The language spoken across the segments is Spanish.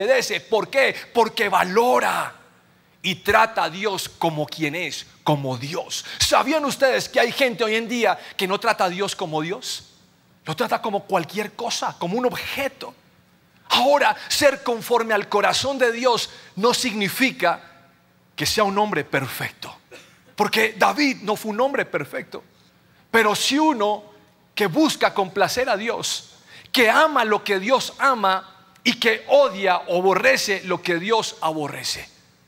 obedece. ¿Por qué? Porque valora y trata a Dios como quien es, como Dios. ¿Sabían ustedes que hay gente hoy en día que no trata a Dios como Dios? Lo trata como cualquier cosa, como un objeto. Ahora, ser conforme al corazón de Dios no significa que sea un hombre perfecto, porque David no fue un hombre perfecto, pero sí uno que busca complacer a Dios, que ama lo que Dios ama y que odia o aborrece lo que Dios aborrece.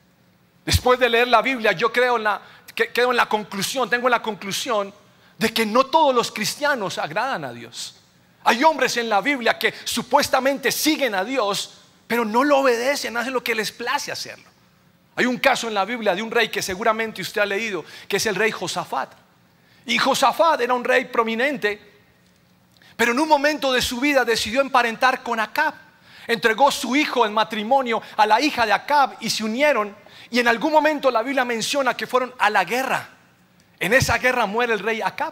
Después de leer la Biblia, yo creo quedo en la conclusión, tengo la conclusión de que no todos los cristianos agradan a Dios. Hay hombres en la Biblia que supuestamente siguen a Dios, pero no lo obedecen, hacen lo que les place hacerlo. Hay un caso en la Biblia de un rey que seguramente usted ha leído, que es el rey Josafat. Y Josafat era un rey prominente, pero en un momento de su vida decidió emparentar con Acab. Entregó su hijo en matrimonio a la hija de Acab y se unieron. Y en algún momento la Biblia menciona que fueron a la guerra. En esa guerra muere el rey Acab.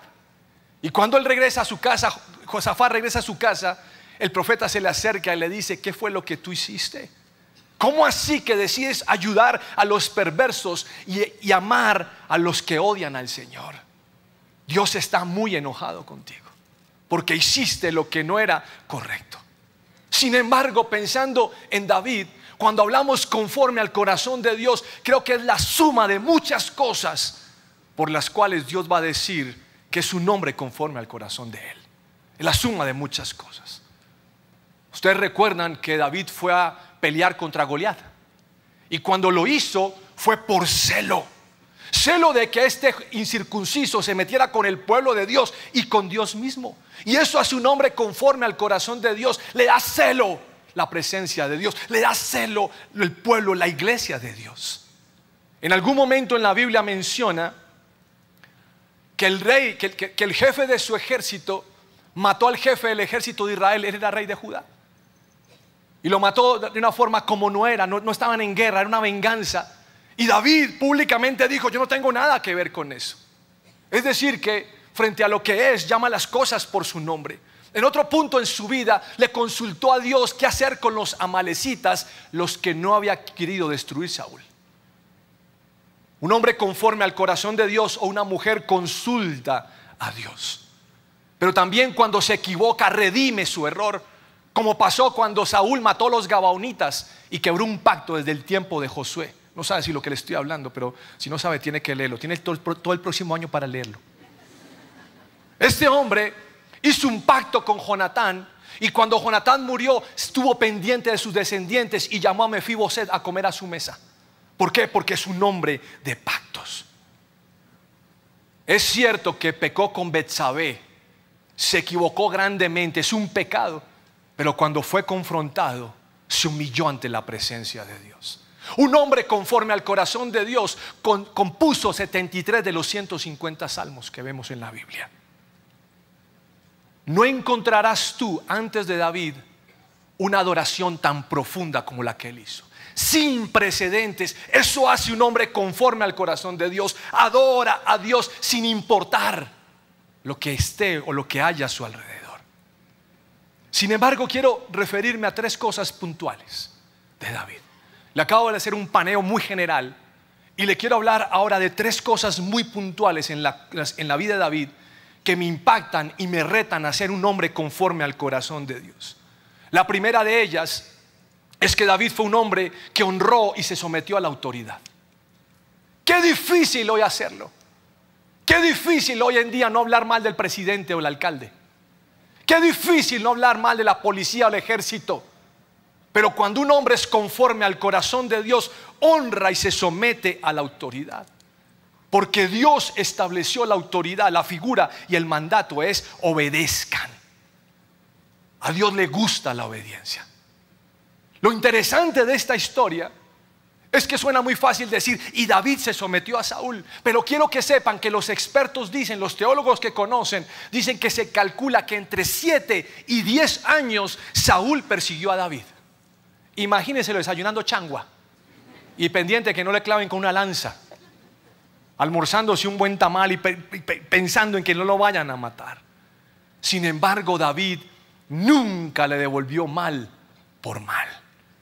Y cuando él regresa a su casa, Josafat regresa a su casa, el profeta se le acerca y le dice: ¿qué fue lo que tú hiciste? ¿Cómo así que decides ayudar a los perversos y amar a los que odian al Señor? Dios está muy enojado contigo porque hiciste lo que no era correcto. Sin embargo, pensando en David, cuando hablamos conforme al corazón de Dios, creo que es la suma de muchas cosas por las cuales Dios va a decir que es un hombre conforme al corazón de Él. Es la suma de muchas cosas. Ustedes recuerdan que David fue a pelear contra Goliat, y cuando lo hizo fue por celo. Celo de que este incircunciso se metiera con el pueblo de Dios y con Dios mismo. Y eso hace un hombre conforme al corazón de Dios. Le da celo la presencia de Dios, le da celo el pueblo, la iglesia de Dios. En algún momento en la Biblia menciona que el rey, que el jefe de su ejército mató al jefe del ejército de Israel. Él era rey de Judá, y lo mató de una forma como no era, no estaban en guerra, era una venganza. Y David públicamente dijo: yo no tengo nada que ver con eso. Es decir, que frente a lo que es, llama las cosas por su nombre. En otro punto en su vida le consultó a Dios qué hacer con los amalecitas, los que no había querido destruir Saúl. Un hombre conforme al corazón de Dios, o una mujer, consulta a Dios, pero también cuando se equivoca redime su error, como pasó cuando Saúl mató a los gabaonitas y quebró un pacto desde el tiempo de Josué. No sabe si lo que le estoy hablando, pero si no sabe tiene que leerlo. Tiene todo el próximo año para leerlo. Este hombre hizo un pacto con Jonatán, y cuando Jonatán murió estuvo pendiente de sus descendientes y llamó a Mefiboset a comer a su mesa. ¿Por qué? Porque es un hombre de pactos. Es cierto que pecó con Betsabé, se equivocó grandemente, es un pecado, pero cuando fue confrontado se humilló ante la presencia de Dios. Un hombre conforme al corazón de Dios compuso 73 de los 150 salmos que vemos en la Biblia. No encontrarás tú antes de David una adoración tan profunda como la que él hizo, sin precedentes. Eso hace un hombre conforme al corazón de Dios. Adora a Dios sin importar lo que esté o lo que haya a su alrededor. Sin embargo, quiero referirme a tres cosas puntuales de David. Le acabo de hacer un paneo muy general y le quiero hablar ahora de tres cosas muy puntuales en la vida de David que me impactan y me retan a ser un hombre conforme al corazón de Dios. La primera de ellas es que David fue un hombre que honró y se sometió a la autoridad. Qué difícil hoy hacerlo. Qué difícil hoy en día no hablar mal del presidente o el alcalde. Qué difícil no hablar mal de la policía o el ejército. Pero cuando un hombre es conforme al corazón de Dios, honra y se somete a la autoridad. Porque Dios estableció la autoridad, la figura, y el mandato es: obedezcan. A Dios le gusta la obediencia. Lo interesante de esta historia es que suena muy fácil decir: y David se sometió a Saúl. Pero quiero que sepan que los expertos dicen, los teólogos que conocen, dicen que se calcula que entre 7 y 10 años Saúl persiguió a David. Imagínenselo desayunando changua y pendiente que no le claven con una lanza, almorzándose un buen tamal y pensando en que no lo vayan a matar. Sin embargo, David nunca le devolvió mal por mal.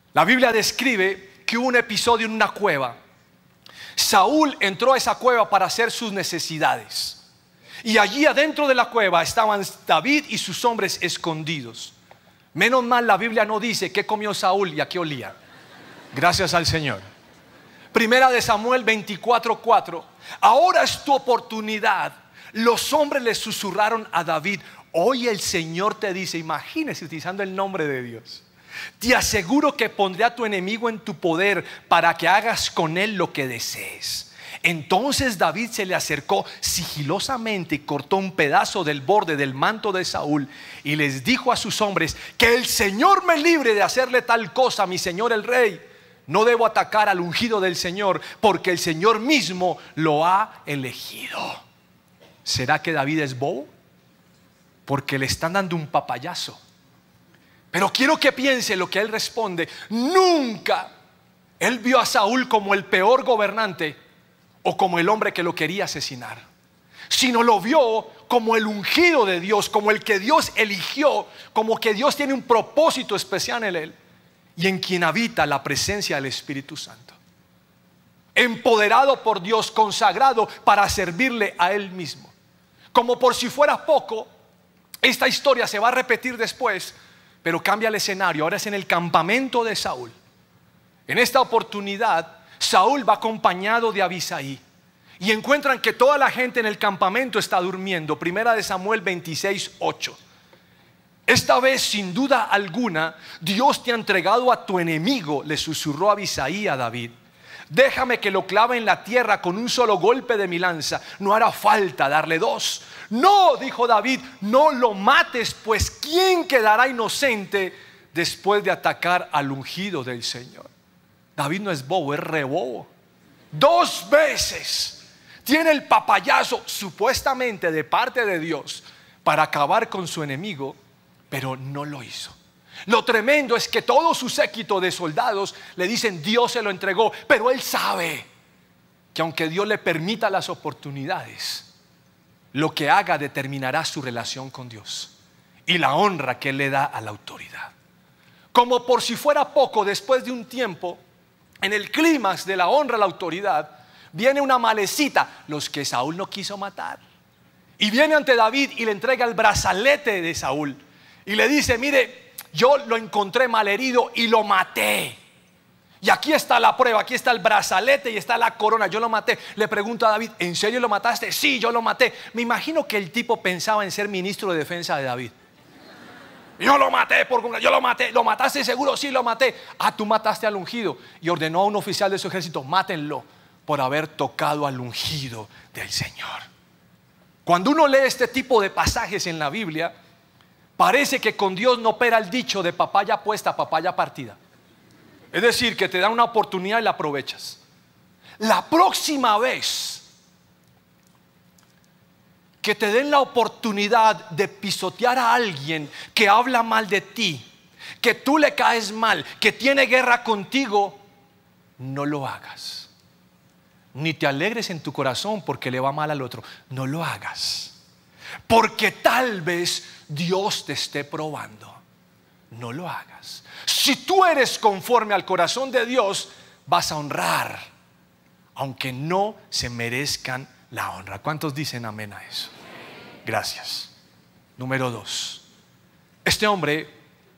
La Biblia describe que hubo un episodio en una cueva. Saúl entró a esa cueva para hacer sus necesidades. Y allí adentro de la cueva estaban David y sus hombres escondidos. Menos mal la Biblia no dice qué comió Saúl y a qué olía. Gracias al Señor. Primera de Samuel 24:4. Ahora es tu oportunidad. Los hombres le susurraron a David: hoy el Señor te dice, imagínese utilizando el nombre de Dios, te aseguro que pondré a tu enemigo en tu poder para que hagas con él lo que desees. Entonces David se le acercó sigilosamente y cortó un pedazo del borde del manto de Saúl y les dijo a sus hombres: que el Señor me libre de hacerle tal cosa a mi señor el rey. No debo atacar al ungido del Señor, porque el Señor mismo lo ha elegido. ¿Será que David es bobo? Porque le están dando un papayazo. Pero quiero que piense lo que él responde. Nunca él vio a Saúl como el peor gobernante o como el hombre que lo quería asesinar, sino lo vio como el ungido de Dios, como el que Dios eligió, como que Dios tiene un propósito especial en él y en quien habita la presencia del Espíritu Santo. Empoderado por Dios, consagrado para servirle a él mismo. Como por si fuera poco, esta historia se va a repetir después, pero cambia el escenario. Ahora es en el campamento de Saúl. En esta oportunidad Saúl va acompañado de Abisai y encuentran que toda la gente en el campamento está durmiendo. Primera de Samuel 26:8. Esta vez, sin duda alguna, Dios te ha entregado a tu enemigo, le susurró Abisai a David. Déjame que lo clave en la tierra con un solo golpe de mi lanza. No hará falta darle dos. No, dijo David, no lo mates, pues ¿quién quedará inocente después de atacar al ungido del Señor? David no es bobo, es rebobo. 2 veces tiene el papayazo supuestamente de parte de Dios para acabar con su enemigo, pero no lo hizo. Lo tremendo es que todo su séquito de soldados le dicen: Dios se lo entregó, pero él sabe que aunque Dios le permita las oportunidades, lo que haga determinará su relación con Dios y la honra que él le da a la autoridad. Como por si fuera poco, después de un tiempo, en el clímax de la honra a la autoridad, viene una malecita, los que Saúl no quiso matar, y viene ante David y le entrega el brazalete de Saúl y le dice: mire, yo lo encontré malherido y lo maté. Y aquí está la prueba, aquí está el brazalete y está la corona, yo lo maté. Le pregunto a David: ¿en serio lo mataste? Sí, yo lo maté. Me imagino que el tipo pensaba en ser ministro de defensa de David. Yo lo maté, yo lo maté. ¿Lo mataste seguro? Sí, lo maté. Ah, tú mataste al ungido. Y ordenó a un oficial de su ejército: mátenlo por haber tocado al ungido del Señor. Cuando uno lee este tipo de pasajes en la Biblia, parece que con Dios no opera el dicho de papaya puesta, papaya partida. Es decir, que te da una oportunidad y la aprovechas. La próxima vez que te den la oportunidad de pisotear a alguien que habla mal de ti, que tú le caes mal, que tiene guerra contigo, no lo hagas. Ni te alegres en tu corazón porque le va mal al otro. No lo hagas, porque tal vez Dios te esté probando. No lo hagas. Si tú eres conforme al corazón de Dios, vas a honrar, aunque no se merezcan la honra. ¿Cuántos dicen amén a eso? Gracias. Número 2. Este hombre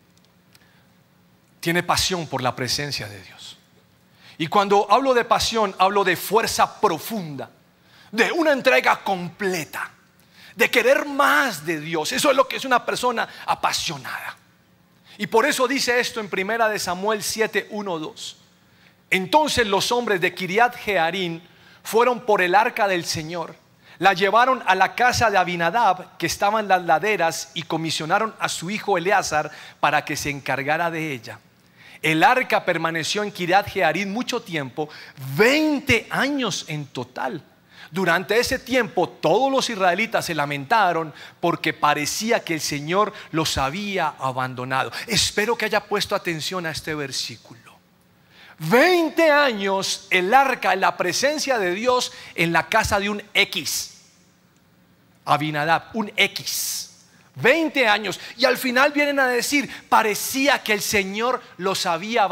tiene pasión por la presencia de Dios. Y cuando hablo de pasión, hablo de fuerza profunda, de una entrega completa, de querer más de Dios. Eso es lo que es una persona apasionada. Y por eso dice esto en Primera de Samuel 7:1-2. Entonces los hombres de Kiriat Jearim fueron por el arca del Señor, la llevaron a la casa de Abinadab, que estaba en las laderas, y comisionaron a su hijo Eleazar para que se encargara de ella. El arca permaneció en Kiriat Jearim mucho tiempo, 20 años en total. Durante ese tiempo todos los israelitas se lamentaron porque parecía que el Señor los había abandonado. Espero que haya puesto atención a este versículo. 20 años el arca en la presencia de Dios en la casa de un X, Abinadab, un X. 20 años, y al final vienen a decir: parecía que el Señor los había abandonado.